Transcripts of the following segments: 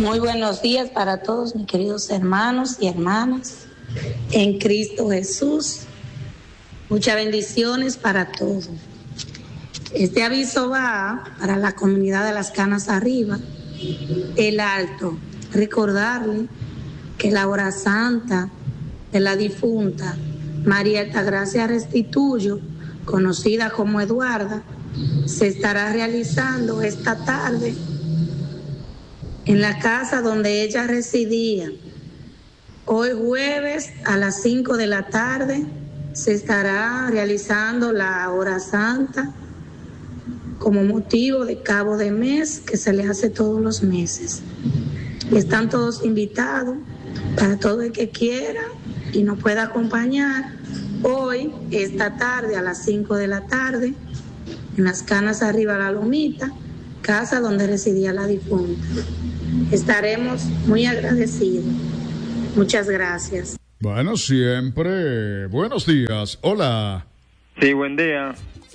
Muy buenos días para todos mis queridos hermanos y hermanas en Cristo Jesús. Muchas bendiciones para todos. Este aviso va para la comunidad de Las Canas Arriba, El Alto. Recordarle que la hora santa de la difunta María Altagracia Restituyo, conocida como Eduarda, se estará realizando esta tarde en la casa donde ella residía. Hoy jueves a las 5 de la tarde se estará realizando la hora santa como motivo de cabo de mes que se le hace todos los meses. Están todos invitados para todo el que quiera y nos pueda acompañar hoy, esta tarde a las 5 de la tarde, en Las Canas Arriba La Lomita, casa donde residía la difunta. Estaremos muy agradecidos. Muchas gracias. Bueno, siempre. Buenos días. Hola. Sí, buen día.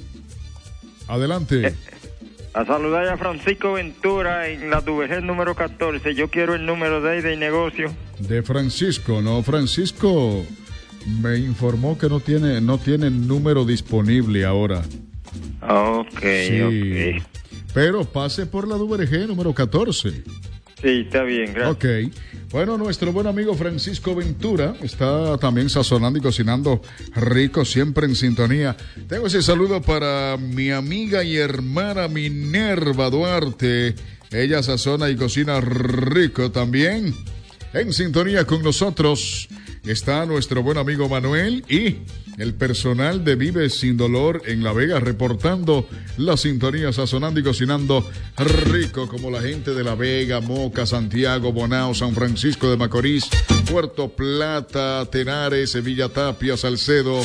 Adelante. A saludar a Francisco Ventura en la Duvergé número 14. Yo quiero el número de negocio. De Francisco, ¿no? Francisco me informó que no tiene número disponible ahora. Ok, sí. Ok. Pero pase por la Duvergé número 14. Sí, está bien, gracias. Ok. Bueno, nuestro buen amigo Francisco Ventura está también sazonando y cocinando rico, siempre en sintonía. Tengo ese saludo para mi amiga y hermana Minerva Duarte. Ella sazona y cocina rico también. En sintonía con nosotros está nuestro buen amigo Manuel y el personal de Vive Sin Dolor en La Vega, reportando la sintonía, sazonando y cocinando rico, como la gente de La Vega, Moca, Santiago, Bonao, San Francisco de Macorís, Puerto Plata, Tenares, Villa Tapia, Salcedo,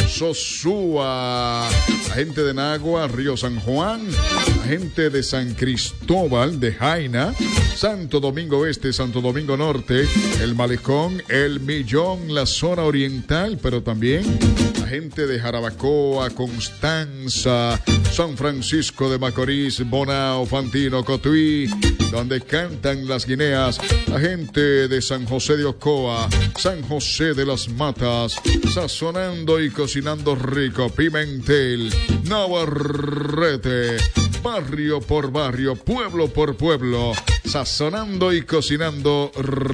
Sosúa, la gente de Nagua, Río San Juan, la gente de San Cristóbal de Jaina, Santo Domingo Este, Santo Domingo Norte, El Malecón, El Millón, la zona oriental, pero también la gente de Jarabacoa, Constanza, San Francisco de Macorís, Bonao, Fantino, Cotuí, donde cantan las guineas, la gente de San José de Ocoa, San José de las Matas, sazonando y cocinando rico, Pimentel, Navarrete, barrio por barrio, pueblo por pueblo, sazonando y cocinando rico.